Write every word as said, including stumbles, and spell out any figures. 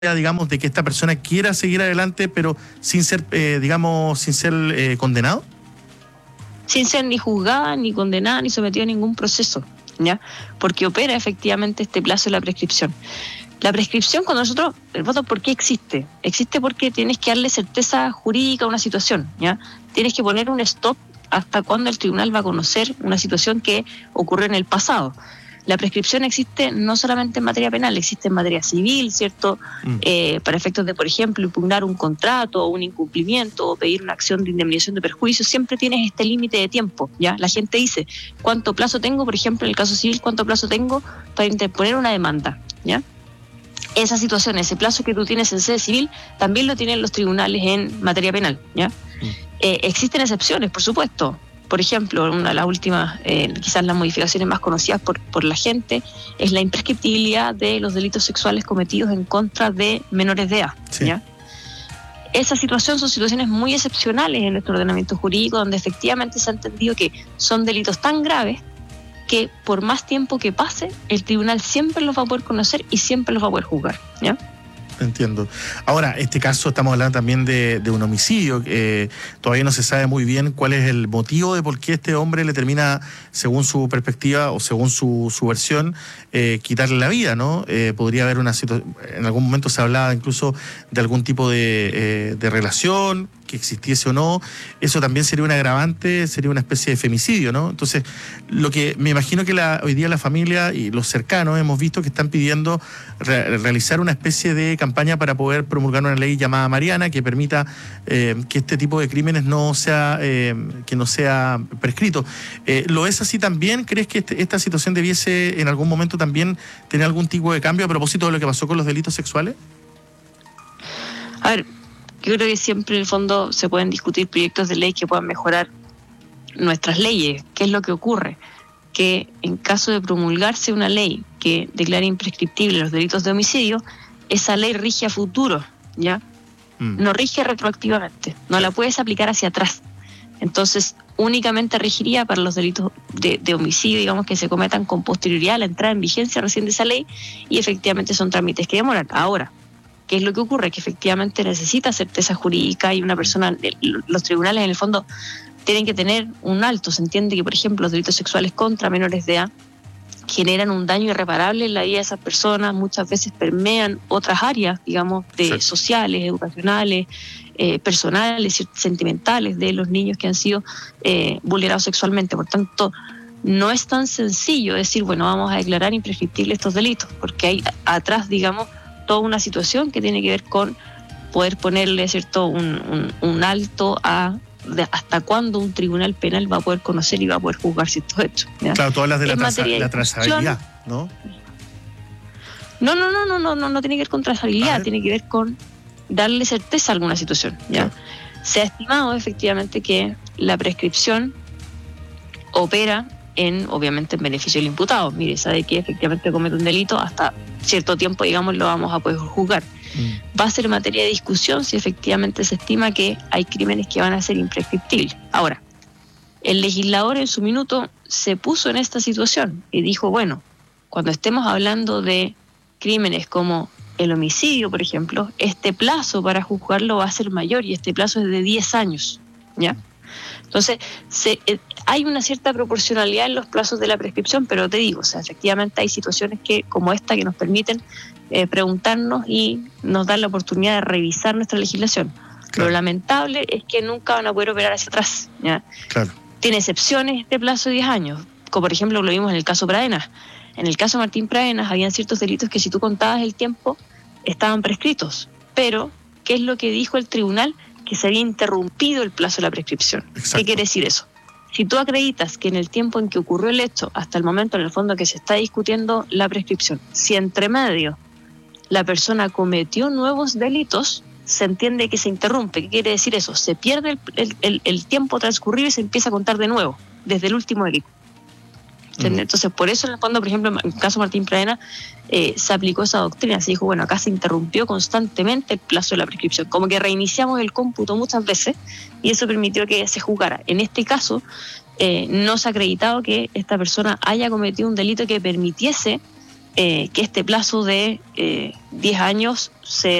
digamos, de que esta persona quiera seguir adelante, pero sin ser, eh, digamos, sin ser eh, condenado? Sin ser ni juzgada, ni condenada, ni sometida a ningún proceso, ¿ya? Porque opera efectivamente este plazo de la prescripción. La prescripción, cuando nosotros, el voto, ¿por qué existe? Existe porque tienes que darle certeza jurídica a una situación, ¿ya? Tienes que poner un stop hasta cuando el tribunal va a conocer una situación que ocurrió en el pasado. La prescripción existe no solamente en materia penal, existe en materia civil, ¿cierto? Mm. Eh, para efectos de, por ejemplo, impugnar un contrato o un incumplimiento o pedir una acción de indemnización de perjuicios, siempre tienes este límite de tiempo, ¿ya? La gente dice, ¿cuánto plazo tengo, por ejemplo, en el caso civil, cuánto plazo tengo para interponer una demanda, ¿ya? Esa situación, ese plazo que tú tienes en sede civil, también lo tienen los tribunales en materia penal, ¿ya? Mm. Eh, existen excepciones, por supuesto. Por ejemplo, una de las últimas, eh, quizás las modificaciones más conocidas por, por la gente, es la imprescriptibilidad de los delitos sexuales cometidos en contra de menores de edad. Sí. ¿Ya? Esa situación son situaciones muy excepcionales en nuestro ordenamiento jurídico, donde efectivamente se ha entendido que son delitos tan graves que por más tiempo que pase, el tribunal siempre los va a poder conocer y siempre los va a poder juzgar, ¿ya? Entiendo. Ahora, este caso estamos hablando también de, de un homicidio. Eh, todavía no se sabe muy bien cuál es el motivo de por qué este hombre le termina, según su perspectiva o según su, su versión, eh, quitarle la vida, ¿no? Eh, podría haber una situación, en algún momento se hablaba incluso de algún tipo de, eh, de relación, que existiese o no. Eso también sería un agravante, sería una especie de femicidio, ¿no? Entonces, lo que me imagino que la, hoy día la familia y los cercanos hemos visto que están pidiendo re- realizar una especie de campaña para poder promulgar una ley llamada Mariana que permita eh, que este tipo de crímenes no sea eh, que no sea prescrito. Eh, ¿Lo es así también? ¿Crees que este, esta situación debiese en algún momento también tener algún tipo de cambio a propósito de lo que pasó con los delitos sexuales? A ver, yo creo que siempre en el fondo se pueden discutir proyectos de ley que puedan mejorar nuestras leyes. ¿Qué es lo que ocurre? Que en caso de promulgarse una ley que declare imprescriptible los delitos de homicidio, esa ley rige a futuro, ¿ya? Mm. No rige retroactivamente, no la puedes aplicar hacia atrás. Entonces, únicamente regiría para los delitos de, de homicidio, digamos, que se cometan con posterioridad a la entrada en vigencia recién de esa ley, y efectivamente son trámites que demoran. Ahora, ¿qué es lo que ocurre? Que efectivamente necesita certeza jurídica y una persona, los tribunales en el fondo tienen que tener un alto. Se entiende que, por ejemplo, los delitos sexuales contra menores de edad generan un daño irreparable en la vida de esas personas, muchas veces permean otras áreas, digamos, de sí. sociales, educacionales, eh, personales, sentimentales de los niños que han sido eh, vulnerados sexualmente. Por tanto, no es tan sencillo decir, bueno, vamos a declarar imprescriptibles estos delitos, porque hay atrás, digamos, toda una situación que tiene que ver con poder ponerle, ¿cierto?, un, un, un alto a de hasta cuándo un tribunal penal va a poder conocer y va a poder juzgar ciertos hechos, ¿ya? Claro, todas las de la, traza, la trazabilidad, ¿no? No, no, no, no, no, no, no tiene que ver con trazabilidad, tiene que ver con darle certeza a alguna situación, ¿ya? Claro. Se ha estimado efectivamente que la prescripción opera en, obviamente, en beneficio del imputado. Mire, sabe que efectivamente comete un delito, hasta cierto tiempo, digamos, lo vamos a poder juzgar. Mm. Va a ser materia de discusión si efectivamente se estima que hay crímenes que van a ser imprescriptibles. Ahora, el legislador en su minuto se puso en esta situación y dijo, bueno, cuando estemos hablando de crímenes como el homicidio, por ejemplo, este plazo para juzgarlo va a ser mayor y este plazo es de diez años, ¿ya? Entonces, se, eh, hay una cierta proporcionalidad en los plazos de la prescripción, pero te digo, o sea, efectivamente hay situaciones que como esta que nos permiten eh, preguntarnos y nos dan la oportunidad de revisar nuestra legislación. Claro. Lo lamentable es que nunca van a poder operar hacia atrás, ¿ya? Claro. Tiene excepciones este plazo de diez años, como por ejemplo lo vimos en el caso Pradenas. En el caso Martín Pradenas habían ciertos delitos que si tú contabas el tiempo estaban prescritos, pero ¿qué es lo que dijo el tribunal? Que se había interrumpido el plazo de la prescripción. Exacto. ¿Qué quiere decir eso? Si tú acreditas que en el tiempo en que ocurrió el hecho, hasta el momento en el fondo que se está discutiendo la prescripción, si entre medio la persona cometió nuevos delitos, se entiende que se interrumpe. ¿Qué quiere decir eso? Se pierde el, el, el tiempo transcurrido y se empieza a contar de nuevo, desde el último delito. Mm. Entonces, por eso en el fondo, por ejemplo, en el caso Martín Pradenas, eh, se aplicó esa doctrina. Se dijo, bueno, acá se interrumpió constantemente el plazo de la prescripción, como que reiniciamos el cómputo muchas veces y eso permitió que se juzgara. En este caso, eh, no se ha acreditado que esta persona haya cometido un delito que permitiese eh, que este plazo de eh, diez años se